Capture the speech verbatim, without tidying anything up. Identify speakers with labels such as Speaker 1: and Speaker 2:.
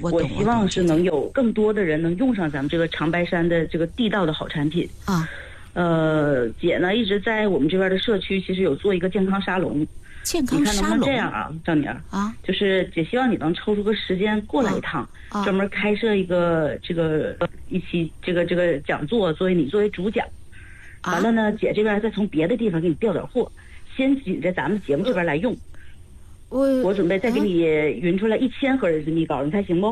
Speaker 1: 我
Speaker 2: 我希望是能有更多的人能用上咱们这个长白山的这个地道的好产品
Speaker 1: 啊。
Speaker 2: 呃，姐呢一直在我们这边的社区，其实有做一个健康沙龙。
Speaker 1: 健康
Speaker 2: 你看能不能
Speaker 1: 沙龙
Speaker 2: 这样啊，赵妮儿
Speaker 1: 啊？
Speaker 2: 就是姐希望你能抽出个时间过来一趟，
Speaker 1: 啊啊、
Speaker 2: 专门开设一个这个一期这个这个讲座，作为你作为主讲。完了呢，姐这边再从别的地方给你调点货，先紧着咱们节目这边来用。
Speaker 1: 我
Speaker 2: 我准备再给你匀出来一千盒人参蜜糕，你看行不？